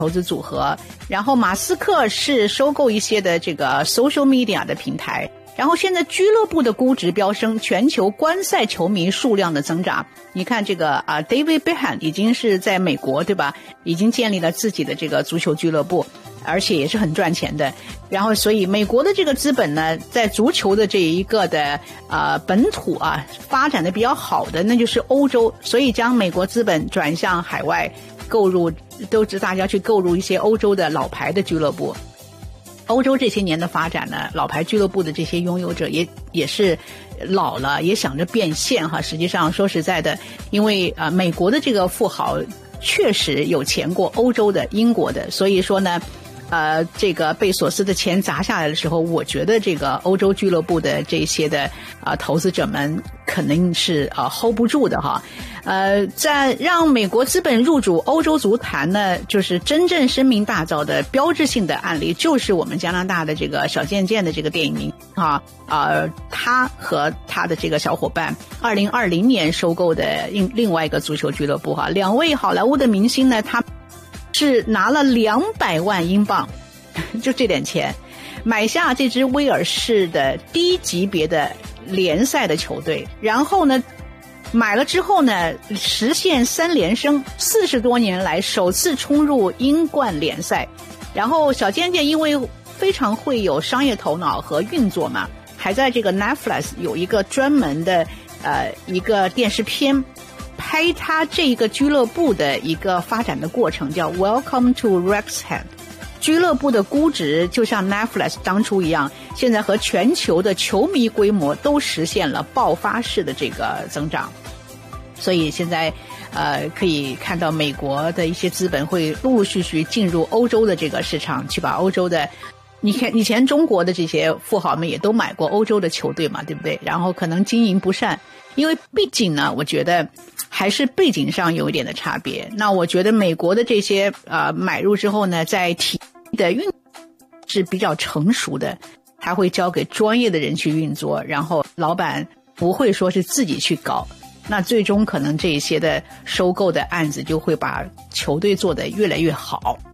投资组合，然后马斯克是收购一些的这个 social media 的平台，然后现在俱乐部的估值飙升，全球观赛球迷数量的增长。你看这个David Beckham 已经是在美国对吧，已经建立了自己的这个足球俱乐部，而且也是很赚钱的。然后所以美国的这个资本呢，在足球的这一个的本土发展的比较好的那就是欧洲，所以将美国资本转向海外购入，都是大家去购入一些欧洲的老牌的俱乐部。欧洲这些年的发展呢，老牌俱乐部的这些拥有者也是老了，也想着变现哈。实际上说实在的，因为美国的这个富豪确实有钱过欧洲的、英国的，所以说呢这个贝索斯的钱砸下来的时候，我觉得这个欧洲俱乐部的这些的投资者们肯定是hold 不住的哈。在让美国资本入主欧洲足坛呢，就是真正声名大噪的标志性的案例，就是我们加拿大的这个小贱贱的这个电影明他和他的这个小伙伴2020年收购的另外一个足球俱乐部哈。两位好莱坞的明星呢，他是拿了200万英镑，就这点钱买下这支威尔士的低级别的联赛的球队，然后呢买了之后呢，实现3连胜，40多年来首次冲入英冠联赛。然后小贱贱因为非常会有商业头脑和运作嘛，还在这个 Netflix 有一个专门的一个电视片，拍他这个俱乐部的一个发展的过程，叫 Welcome to Wrexham。俱乐部的估值就像 Netflix 当初一样，现在和全球的球迷规模都实现了爆发式的这个增长。所以现在可以看到美国的一些资本会陆陆续续进入欧洲的这个市场，去把欧洲的，你看以前中国的这些富豪们也都买过欧洲的球队嘛，对不对？然后可能经营不善，因为毕竟呢，我觉得还是背景上有一点的差别。那我觉得美国的这些买入之后呢，在体系的运是比较成熟的，他会交给专业的人去运作，然后老板不会说是自己去搞。那最终可能这些的收购的案子就会把球队做得越来越好。